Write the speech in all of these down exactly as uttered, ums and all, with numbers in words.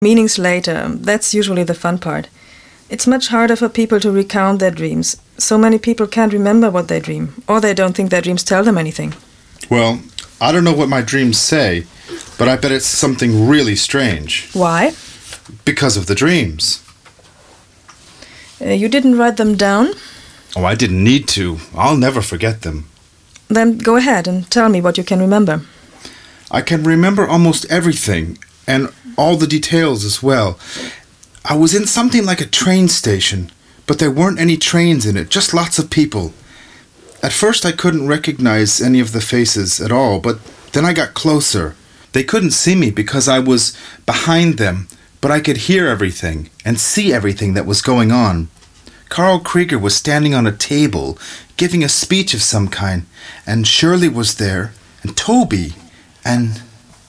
meanings later. That's usually the fun part. It's much harder for people to recount their dreams. So many people can't remember what they dream, or they don't think their dreams tell them anything. Well, I don't know what my dreams say, but I bet it's something really strange. Why? Because of the dreams. Uh, you didn't write them down? Oh, I didn't need to. I'll never forget them. Then go ahead and tell me what you can remember. I can remember almost everything, and all the details as well. I was in something like a train station, but there weren't any trains in it, just lots of people. At first I couldn't recognize any of the faces at all, but then I got closer. They couldn't see me because I was behind them, but I could hear everything and see everything that was going on. Karl Krieger was standing on a table, giving a speech of some kind, and Shirley was there, and Toby, and...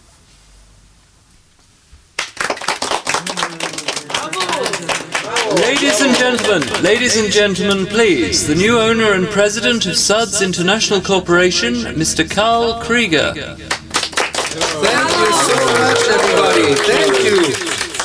Ladies and gentlemen, ladies and gentlemen, please, the new owner and president of Suds International Corporation, Mister Karl Krieger. Thank you so much, everybody. Thank you.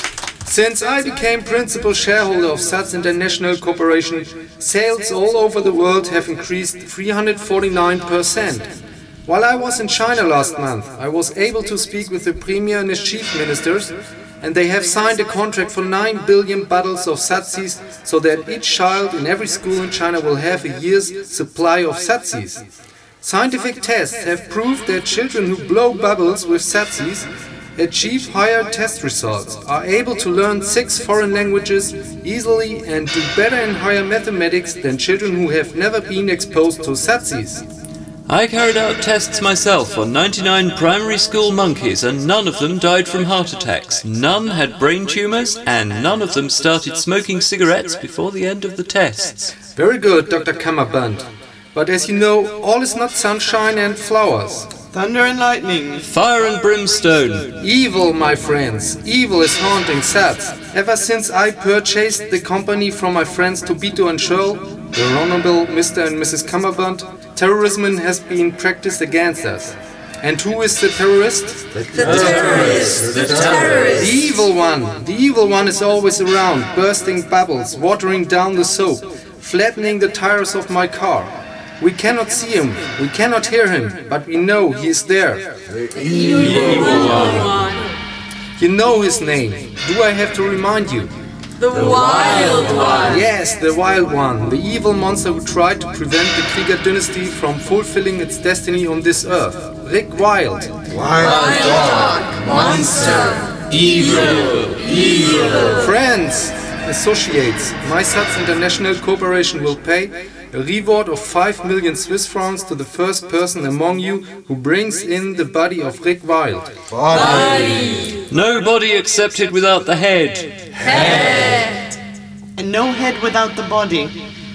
Since I became principal shareholder of Suds International Corporation, sales all over the world have increased three hundred forty-nine percent. While I was in China last month, I was able to speak with the Premier and his chief ministers, and they have signed a contract for nine billion bottles of Satsis so that each child in every school in China will have a year's supply of Satsis. Scientific tests have proved that children who blow bubbles with Satsis achieve higher test results, are able to learn six foreign languages easily and do better in higher mathematics than children who have never been exposed to Satsis. I carried out tests myself on ninety-nine primary school monkeys, and none of them died from heart attacks, none had brain tumours, and none of them started smoking cigarettes before the end of the tests. Very good, Doctor Kammerband. But as you know, all is not sunshine and flowers. Thunder and lightning. Fire and brimstone. Evil, my friends. Evil is haunting Suds. Ever since I purchased the company from my friends Tobito and Shirl, the Honorable Mister and Missus Kammerband, terrorism has been practiced against us. And who is the terrorist? The, the terrorist! The terrorist! The evil one! The evil one is always around, bursting bubbles, watering down the soap, flattening the tires of my car. We cannot see him, we cannot hear him, but we know he is there. The evil one! You know his name. Do I have to remind you? The Wild One! Yes, the Wild One, the evil monster who tried to prevent the Krieger dynasty from fulfilling its destiny on this earth. Rick Wilde. Wild Dog! Monster! Evil! Evil! Friends, associates, My Suds International Corporation will pay a reward of five million Swiss francs to the first person among you who brings in the body of Rick Wilde. Body! No body accepted without the head. Head! And no head without the body.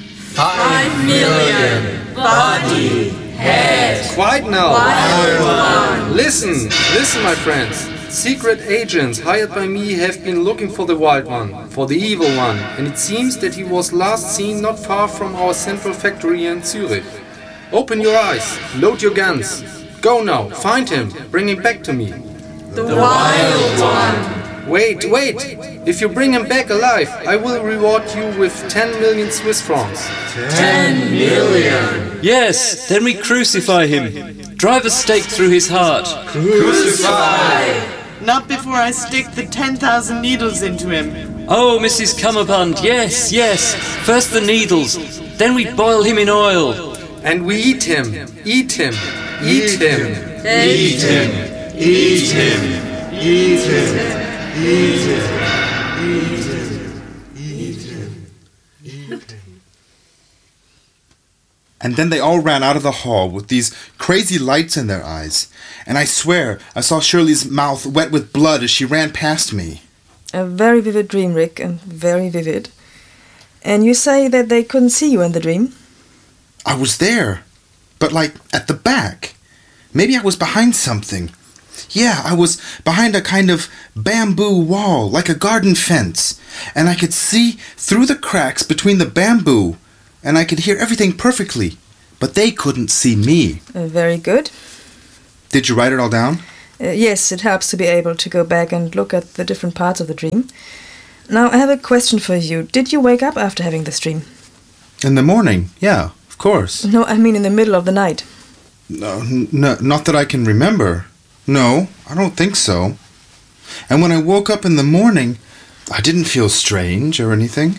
Five million! Body! Head! Quiet now! Wild One! Listen, listen, my friends. Secret agents hired by me have been looking for the Wild One, for the Evil One, and it seems that he was last seen not far from our central factory in Zurich. Open your eyes, load your guns. Go now, find him, bring him back to me. The Wild One! Wait, wait! If you bring him back alive, I will reward you with ten million Swiss francs. Ten million! Yes, then we crucify him. Drive a stake through his heart. Crucify! Not before I stick the ten thousand needles into him. Oh, Missus Kammerband, yes, yes. First the needles, then we boil him in oil. And we eat him, eat him, eat him. Eat him! Eat him! Eat him! Eat him! Eat him! Eat him! Eat him! And then they all ran out of the hall with these crazy lights in their eyes. And I swear I saw Shirley's mouth wet with blood as she ran past me. A very vivid dream, Rick, and very vivid. And you say that they couldn't see you in the dream? I was there, but like at the back. Maybe I was behind something. Yeah, I was behind a kind of bamboo wall, like a garden fence. And I could see through the cracks between the bamboo. And I could hear everything perfectly, but they couldn't see me. Uh, very good. Did you write it all down? Uh, yes, it helps to be able to go back and look at the different parts of the dream. Now, I have a question for you. Did you wake up after having this dream? In the morning, yeah, of course. No, I mean in the middle of the night. No, n- no, not that I can remember. No, I don't think so. And when I woke up in the morning, I didn't feel strange or anything.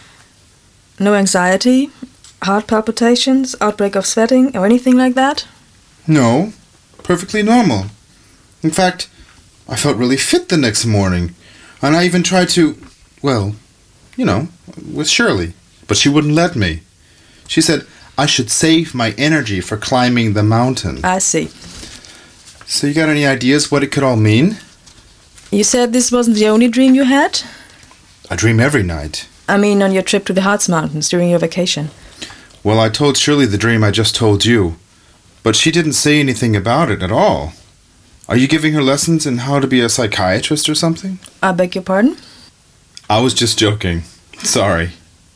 No anxiety, heart palpitations, outbreak of sweating, or anything like that? No, perfectly normal. In fact, I felt really fit the next morning. And I even tried to, well, you know, with Shirley. But she wouldn't let me. She said I should save my energy for climbing the mountain. I see. So you got any ideas what it could all mean? You said this wasn't the only dream you had? I dream every night. I mean on your trip to the Harz Mountains during your vacation. Well, I told Shirley the dream I just told you. But she didn't say anything about it at all. Are you giving her lessons in how to be a psychiatrist or something? I beg your pardon? I was just joking. Sorry.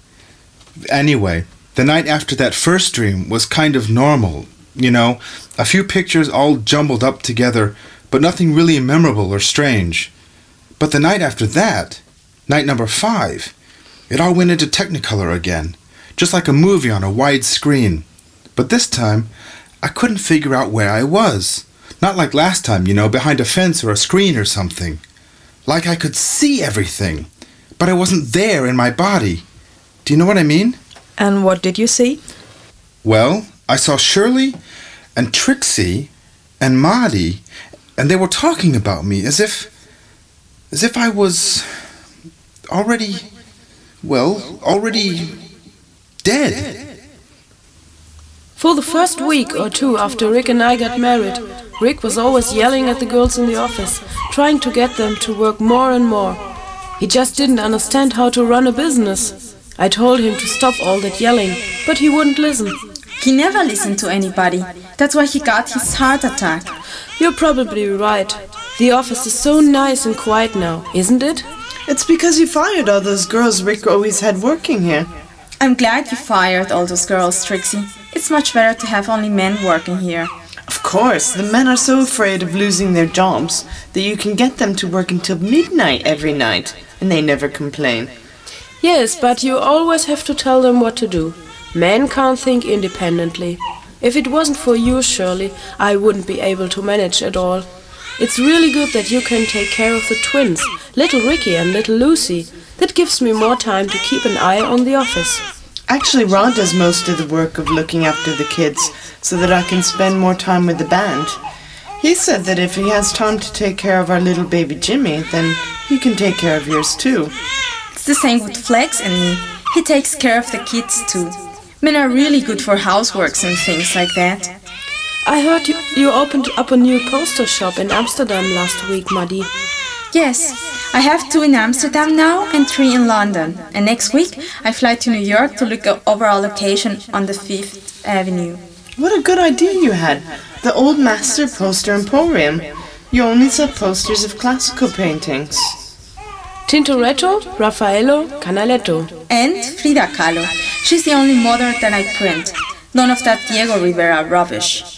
Anyway, the night after that first dream was kind of normal. You know, a few pictures all jumbled up together, but nothing really memorable or strange. But the night after that, night number five, it all went into Technicolor again, just like a movie on a wide screen. But this time, I couldn't figure out where I was. Not like last time, you know, behind a fence or a screen or something. Like I could see everything, but I wasn't there in my body. Do you know what I mean? And what did you see? Well, I saw Shirley and Trixie and Maudie, and they were talking about me as if, as if I was already, well, already dead. For the first week or two after Rick and I got married, Rick was always yelling at the girls in the office, trying to get them to work more and more. He just didn't understand how to run a business. I told him to stop all that yelling, but he wouldn't listen. He never listened to anybody. That's why he got his heart attack. You're probably right. The office is so nice and quiet now, isn't it? It's because you fired all those girls Rick always had working here. I'm glad you fired all those girls, Trixie. It's much better to have only men working here. Of course, the men are so afraid of losing their jobs that you can get them to work until midnight every night, and they never complain. Yes, but you always have to tell them what to do. Men can't think independently. If it wasn't for you, Shirley, I wouldn't be able to manage at all. It's really good that you can take care of the twins, little Ricky and little Lucy. That gives me more time to keep an eye on the office. Actually, Rod does most of the work of looking after the kids so that I can spend more time with the band. He said that if he has time to take care of our little baby Jimmy, then he can take care of yours too. It's the same with Flex and me. He takes care of the kids too. Men are really good for houseworks and things like that. I heard you, you opened up a new poster shop in Amsterdam last week, Maudie. Yes, I have two in Amsterdam now and three in London. And next week I fly to New York to look over our location on the Fifth Avenue. What a good idea you had. The Old Master Poster Emporium. You only sell posters of classical paintings. Tintoretto, Raffaello, Canaletto. And Frida Kahlo. She's the only modern that I print. None of that Diego Rivera rubbish.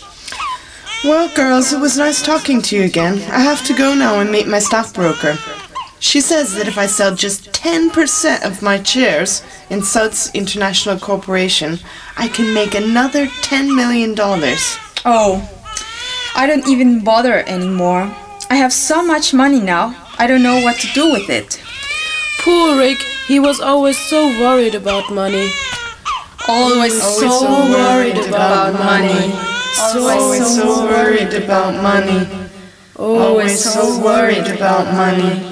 Well, girls, it was nice talking to you again. I have to go now and meet my stockbroker. She says that if I sell just ten percent of my shares in South's International Corporation, I can make another ten million dollars. Oh, I don't even bother anymore. I have so much money now, I don't know what to do with it. Poor Rick, he was always so worried about money. Always, Always so, so worried about money. Always so worried about money. Always so worried about money.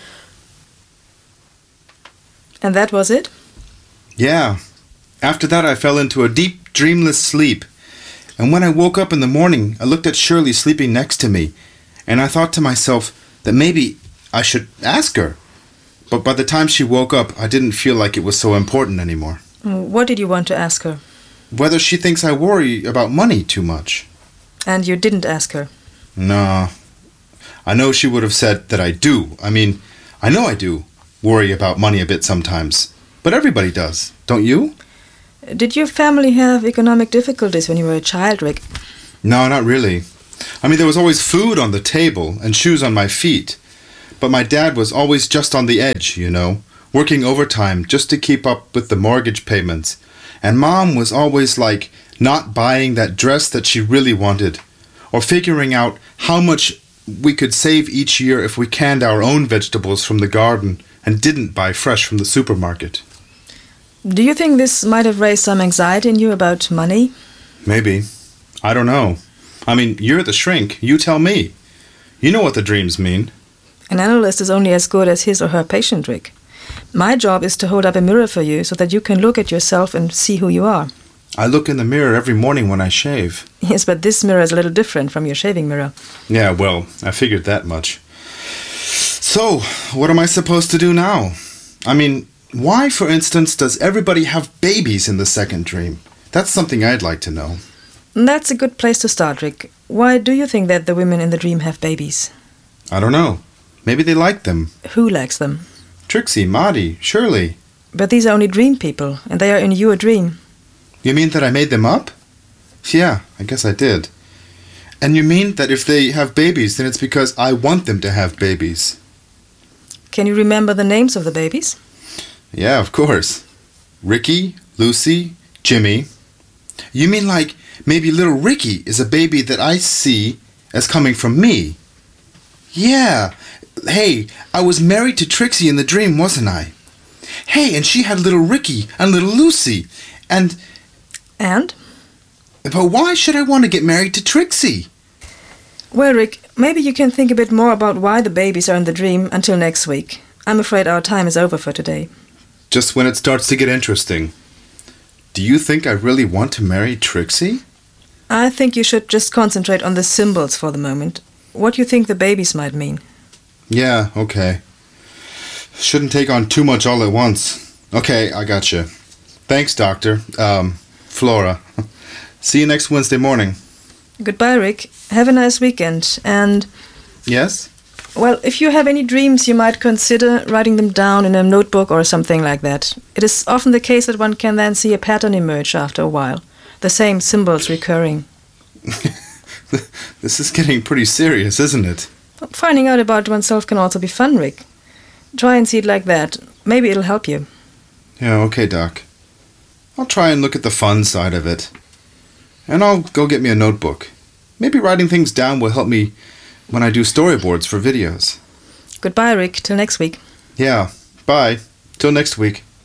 And that was it? Yeah. After that, I fell into a deep, dreamless sleep. And when I woke up in the morning, I looked at Shirley sleeping next to me, and I thought to myself that maybe I should ask her. But by the time she woke up, I didn't feel like it was so important anymore. What did you want to ask her? Whether she thinks I worry about money too much. And you didn't ask her? No. I know she would have said that I do. I mean, I know I do worry about money a bit sometimes. But everybody does, don't you? Did your family have economic difficulties when you were a child, Rick? No, not really. I mean, there was always food on the table and shoes on my feet. But my dad was always just on the edge, you know, working overtime just to keep up with the mortgage payments. And Mom was always like not buying that dress that she really wanted, or figuring out how much we could save each year if we canned our own vegetables from the garden and didn't buy fresh from the supermarket. Do you think this might have raised some anxiety in you about money? Maybe. I don't know. I mean, you're the shrink. You tell me. You know what the dreams mean. An analyst is only as good as his or her patient, Rick. My job is to hold up a mirror for you so that you can look at yourself and see who you are. I look in the mirror every morning when I shave. Yes, but this mirror is a little different from your shaving mirror. Yeah, well, I figured that much. So, what am I supposed to do now? I mean, why, for instance, does everybody have babies in the second dream? That's something I'd like to know. That's a good place to start, Rick. Why do you think that the women in the dream have babies? I don't know. Maybe they like them. Who likes them? Trixie, Maddie, Shirley. But these are only dream people, and they are in your dream. You mean that I made them up? Yeah, I guess I did. And you mean that if they have babies, then it's because I want them to have babies? Can you remember the names of the babies? Yeah, of course. Ricky, Lucy, Jimmy. You mean like maybe little Ricky is a baby that I see as coming from me? Yeah. Hey, I was married to Trixie in the dream, wasn't I? Hey, and she had little Ricky and little Lucy. And... And? But why should I want to get married to Trixie? Well, Rick, maybe you can think a bit more about why the babies are in the dream until next week. I'm afraid our time is over for today. Just when it starts to get interesting. Do you think I really want to marry Trixie? I think you should just concentrate on the symbols for the moment. What do you think the babies might mean? Yeah, okay. Shouldn't take on too much all at once. Okay, I gotcha. Thanks, Doctor. Um, Flora. See you next Wednesday morning. Goodbye, Rick. Have a nice weekend. And... Yes? Well, if you have any dreams, you might consider writing them down in a notebook or something like that. It is often the case that one can then see a pattern emerge after a while. The same symbols recurring. This is getting pretty serious, isn't it? Finding out about oneself can also be fun, Rick. Try and see it like that. Maybe it'll help you. Yeah, okay, Doc. I'll try and look at the fun side of it. And I'll go get me a notebook. Maybe writing things down will help me when I do storyboards for videos. Goodbye, Rick. Till next week. Yeah, bye. Till next week.